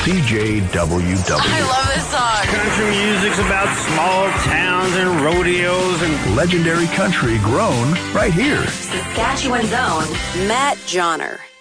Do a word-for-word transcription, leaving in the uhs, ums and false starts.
C J W W. I love this song. Country music's about small towns and rodeos and legendary country grown right here. Saskatchewan's own Matt Johnner.